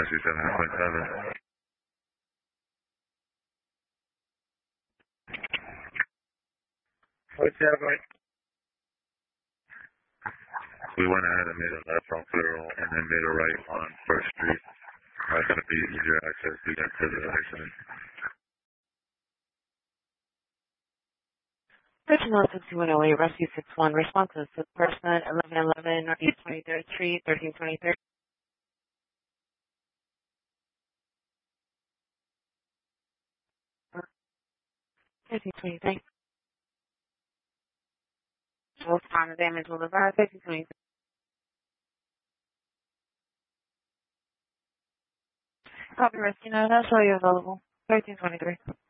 Rescue 7.7. What's that about? We went ahead and made a left on Federal and then made a right on First Street. That's going to be easier access to get to the accident. 13-16108, Rescue 61, responses to person 1111 Northeast 23rd Street, 1323. Full time damage will divide 1323. Copy rescue 9, I'll show you available. 1323.